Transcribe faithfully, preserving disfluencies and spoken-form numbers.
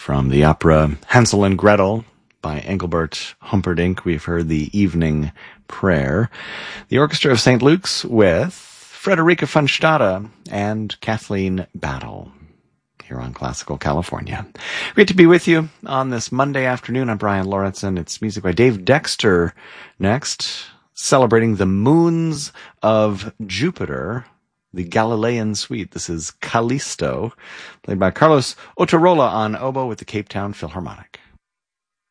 From the opera Hansel and Gretel by Engelbert Humperdinck, we've heard the Evening Prayer. The Orchestra of Saint Luke's with Frederica von Stade and Kathleen Battle here on Classical California. Great to be with you on this Monday afternoon. I'm Brian Lauritsen. It's music by Dave Dexter next, celebrating the moons of Jupiter, the Galilean Suite. This is Callisto, played by Carlos Otarola on oboe with the Cape Town Philharmonic.